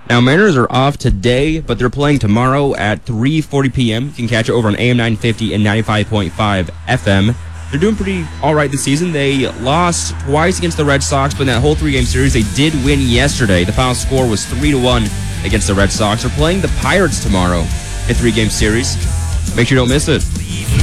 Now, Mariners are off today, but they're playing tomorrow at 3:40 p.m. You can catch it over on AM 950 and 95.5 FM. They're doing pretty all right this season. They lost twice against the Red Sox, but in that whole three-game series, they did win yesterday. The final score was 3-1 against the Red Sox. They're playing the Pirates tomorrow in a three-game series. Make sure you don't miss it.